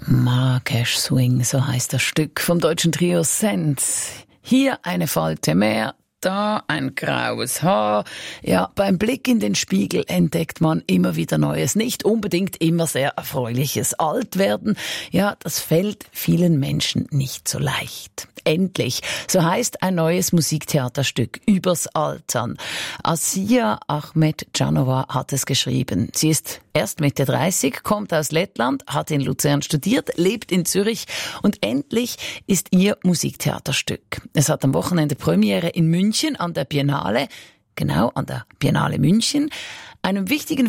Marrakesch Swing, so heißt das Stück vom deutschen Trio Sense. Hier eine Falte mehr, da ein graues Haar. Ja, beim Blick in den Spiegel entdeckt man immer wieder Neues. Nicht unbedingt immer sehr Erfreuliches. Alt werden, ja, das fällt vielen Menschen nicht so leicht. Endlich, so heißt ein neues Musiktheaterstück übers Altern. Asia Ahmedjanova hat es geschrieben. Sie ist erst Mitte 30, kommt aus Lettland, hat in Luzern studiert, lebt in Zürich und endlich ist ihr Musiktheaterstück. Es hat am Wochenende Premiere in München an der Biennale, genau an der Biennale München, einem wichtigen